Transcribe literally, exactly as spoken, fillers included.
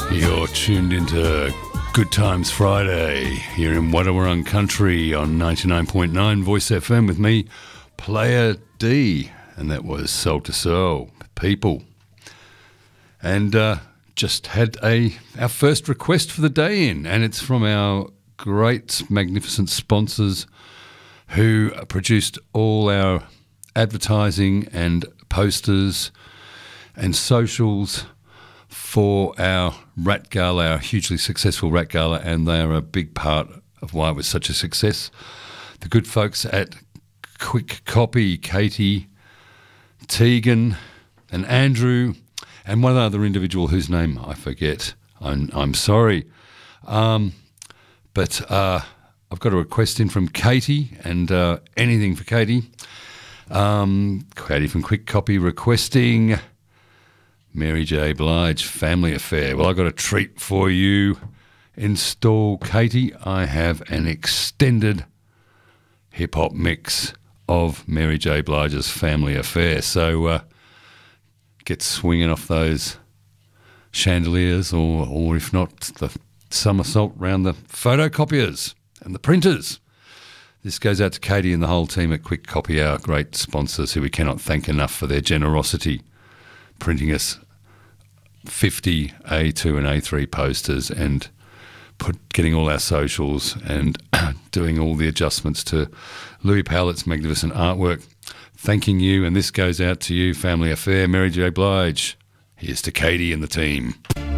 You're tuned into Good Times Friday here in Wadawurrung Country on ninety-nine point nine Voice F M with me, Player D, and that was Soul to Soul, People. And uh, just had a our first request for the day in, and it's from our great, magnificent sponsors who produced all our advertising and posters and socials for our Rat Gala, our hugely successful Rat Gala, and they are a big part of why it was such a success. The good folks at Quick Copy, Katie, Tegan and Andrew, and one other individual whose name I forget. I'm, I'm sorry. Um, but uh, I've got a request in from Katie, and uh, anything for Katie. Um, Katie from Quick Copy requesting Mary J. Blige, Family Affair. Well, I've got a treat for you. Install, Katie. I have an extended hip-hop mix of Mary J. Blige's Family Affair. So uh, get swinging off those chandeliers, or, or if not, the somersault round the photocopiers and the printers. This goes out to Katie and the whole team at Quick Copy, our great sponsors who we cannot thank enough for their generosity, printing us fifty A two and A three posters and put, getting all our socials and doing all the adjustments to Louis Pallett's magnificent artwork. Thanking you, and this goes out to you, Family Affair, Mary J. Blige. Here's to Katie and the team.